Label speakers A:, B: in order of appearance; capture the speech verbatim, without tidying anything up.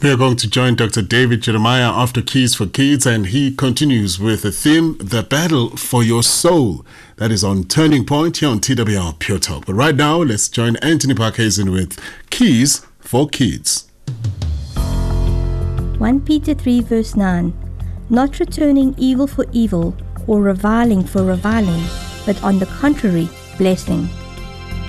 A: We are going to join Doctor David Jeremiah after Keys for Kids, and he continues with the theme, The Battle for Your Soul. That is on Turning Point here on T W R Pure Talk. But right now, let's join Anthony Parkhazen with Keys for Kids.
B: First Peter three verse nine. Not returning evil for evil or reviling for reviling, but on the contrary, blessing.